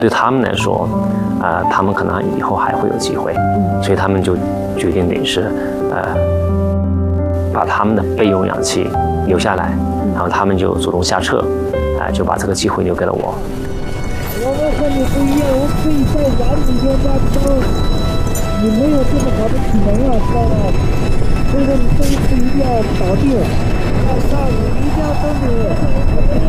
对他们来说，他们可能以后还会有机会，所以他们就决定得是，把他们的备用氧气留下来，然后他们就主动下撤，就把这个机会留给了我。 我们和你不一样，我可以在晚几天抓到，你没有这么好的体能啊，知道吗？所以说你这一次一定要搞定，要上午一定要登顶。